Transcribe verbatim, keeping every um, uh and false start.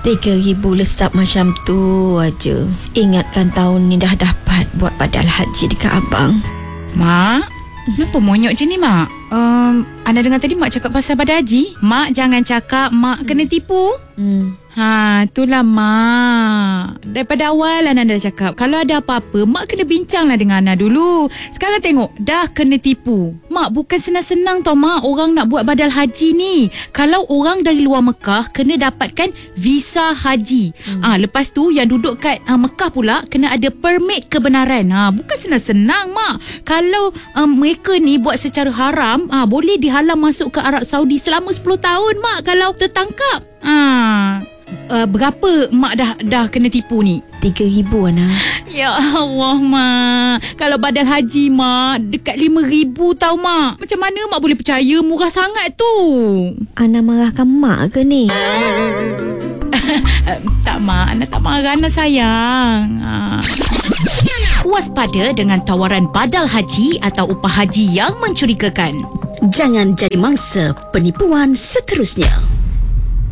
Tiga ribu lesap macam tu aja. Ingatkan tahun ni dah dapat buat badal haji dekat abang. Mak, kenapa monyok je ni, Mak? Um, anda dengar tadi Mak cakap pasal badal haji? Mak jangan cakap Mak kena tipu. Hmm. Ha, itulah Mak. Daripada awal Ana dah cakap, kalau ada apa-apa Mak kena bincanglah dengan Ana dulu. Sekarang tengok, dah kena tipu. Mak, bukan senang-senang tau Mak orang nak buat badal haji ni. Kalau orang dari luar Mekah kena dapatkan visa haji. Hmm. Ah, lepas tu yang duduk kat uh, Mekah pula kena ada permit kebenaran. Ha, bukan senang-senang Mak. Kalau um, mereka ni buat secara haram, ah, boleh dihalang masuk ke Arab Saudi selama sepuluh tahun Mak kalau tertangkap. Ah. Uh, berapa Mak dah dah kena tipu ni? Tiga ribu Ana. Ya Allah Mak, kalau badal haji Mak dekat lima ribu tau Mak. Macam mana Mak boleh percaya? Murah sangat tu. Ana marahkan Mak ke ni? uh, Tak Mak, Ana tak marah, Ana sayang. uh. Waspada dengan tawaran badal haji atau upah haji yang mencurigakan. Jangan jadi mangsa penipuan seterusnya.